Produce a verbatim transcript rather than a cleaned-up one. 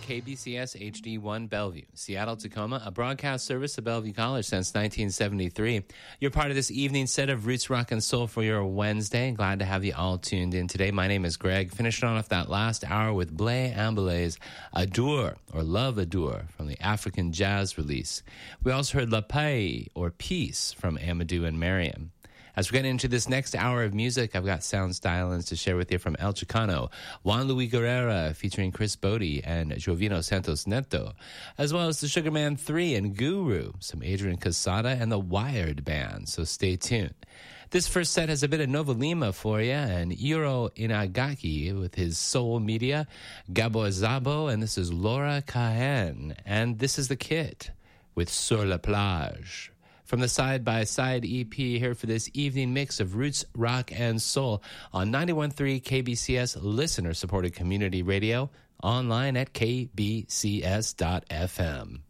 K B C S H D one Bellevue, Seattle-Tacoma, a broadcast service of Bellevue College since nineteen seventy-three. You're part of this evening set of Roots Rock and Soul for your Wednesday. Glad to have you all tuned in today. My name is Greg. Finishing off that last hour with Blé Ambelé's Adour, or Love Adour, from the African Jazz release. We also heard La Paix, or Peace, from Amadou and Mariam. As we get into this next hour of music, I've got sound stylings to share with you from El Chicano, Juan Luis Guerrera featuring Chris Bodie and Jovino Santos Neto, as well as the Sugarman three and Guru, some Adrian Casada and the Wired Band, so stay tuned. This first set has a bit of Nova Lima for you, and Iro Inagaki with his Soul Media, Gabo Azabo, and this is Laura Cahen, and this is The Kid with Sur la Plage. From the Side by Side E P here for this evening mix of roots, rock, and soul on ninety-one point three K B C S listener-supported community radio, online at k b c s dot f m.